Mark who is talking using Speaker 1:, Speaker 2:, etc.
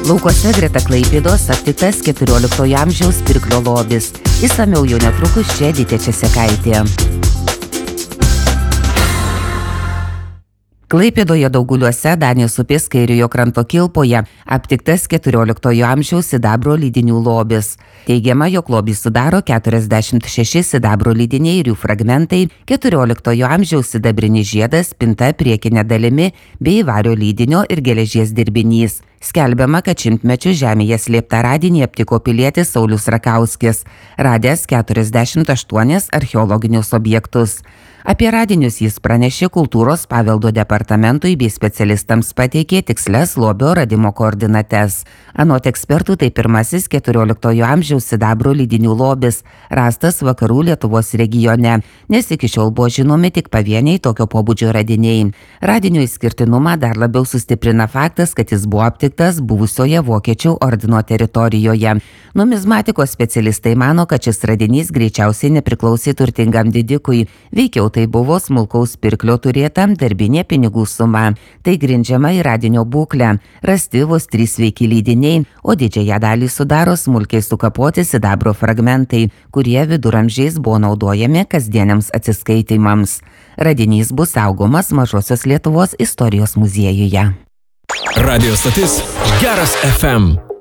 Speaker 1: Laukuose greta Klaipėdos aptiktas 14 amžiaus pirklio lobis. Išsamiau jau netrukus čia Edita Česekaitė. Klaipėdoje Dauguliuose Danės upės kairiojo kranto kilpoje aptiktas 14 amžiaus sidabro lydinių lobis. Teigiama, jog lobį sudaro 46 sidabro lydiniai ir jų fragmentai, 14 amžiaus sidabrinis žiedas, spinta priekinė dalimi bei vario lydinio ir geležies dirbinys. Skelbiama, kad šimtmečių žemėje slėptą radinį aptiko pilietis Saulius Rakauskis, radęs 48 archeologinius objektus. Apie radinius jis pranešė kultūros paveldo departamentui bei specialistams pateikė tikslias lobio radimo koordinates. Anot ekspertų, tai pirmasis 14 amžiaus sidabro lydinių lobis, rastas vakarų Lietuvos regione, nes iki šiol buvo žinomi tik pavieniai tokio pobūdžio radiniai. Radinio išskirtinumą dar labiau sustiprina faktas, kad jis buvo aptiktas buvusioje Vokiečių ordino teritorijoje. Numizmatikos specialistai mano, kad šis radinys greičiausiai nepriklausė turtingam didikui, veikiau tai buvo smulkaus pirklio turėta darbinė pinigų suma. Tai grindžiama į radinio būklę. Rasti vos 3 sveiki lydiniai, o didžiąją dalį sudaro smulkiai sukapoti sidabro fragmentai, kurie viduramžiais buvo naudojami kasdieniams atsiskaitimams. Radinys bus saugomas Mažosios Lietuvos istorijos muziejuje.
Speaker 2: Radio stotis Geras FM.